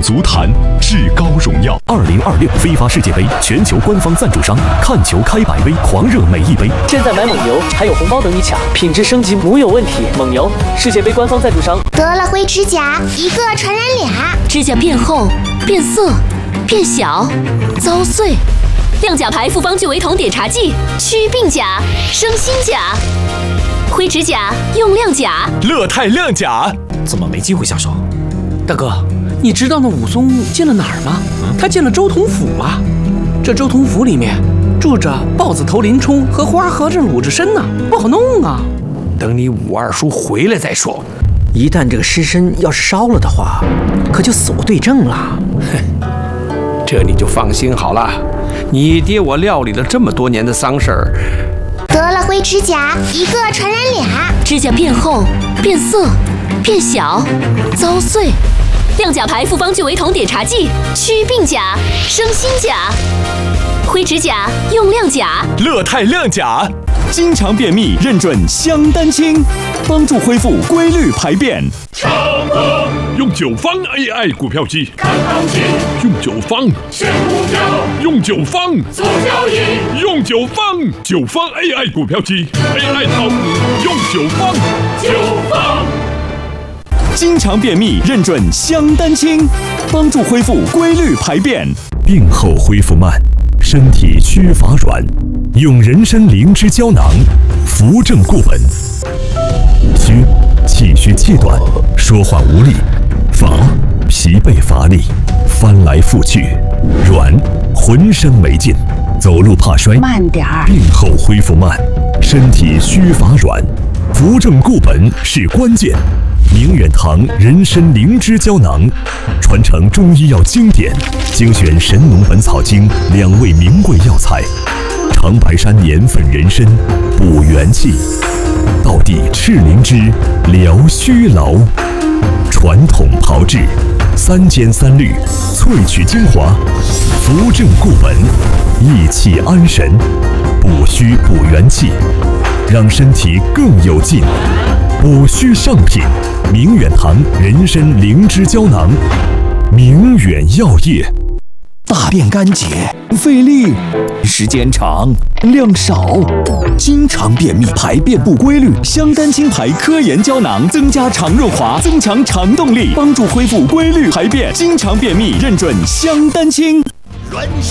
足坛至高荣耀。2026非法世界杯全球官方赞助商，看球开百威，狂热每一杯。 现在买蒙牛还有红包等你抢，品质升级没有问题。蒙牛，世界杯官方赞助商。 得了灰指甲，一个传染俩， 指甲变厚、变色、变小、遭碎。亮甲牌复方聚维酮碘茶剂，祛病甲、生新甲。灰指甲用亮甲， 乐泰亮甲。 怎么没机会下手？大哥，你知道那武松进了哪儿吗？他进了周统府了。这周统府里面住着豹子头林冲和花和尚鲁智深呢，不好弄啊。等你武二叔回来再说。 一旦这个尸身要是烧了的话，可就死无对证了。 哼，这你就放心好了。你爹我料理了这么多年的丧事儿， 得了灰指甲，一个传染俩， 指甲变厚、变色、变小、遭碎。亮甲牌复方聚维酮碘茶剂，祛病甲、生新甲。灰指甲用亮甲， 乐泰亮甲。经常便秘认准香丹清，帮助恢复规律排便。 成功用9方 AI 股票机看行情，用9方选股票，用9方做交易，用9方AI 股票机 AI 炒股，用9方。 经常便秘认准香丹清，帮助恢复规律排便。病后恢复慢，身体虚乏软，用人参灵芝胶囊扶正固本。虚，气虚气短，说话无力；乏，疲惫乏力，翻来覆去；软，浑身没劲，走路怕摔。 慢点儿。 病后恢复慢，身体虚乏软，扶正固本是关键。明远堂人参灵芝胶囊，传承中医药经典，精选《神农本草经》2味名贵药材，长白山年份人参补元气，道地赤灵芝疗虚劳，传统炮制3煎3滤，萃取精华，扶正固本，益气安神，补虚补元气，让身体更有劲。补虚上品，明远堂人参灵芝胶囊，明远药业。 大便干结，费力，时间长，量少，经常便秘，排便不规律。香丹清牌科研胶囊增加肠润滑，增强肠动力，帮助恢复规律排便。经常便秘认准香丹清。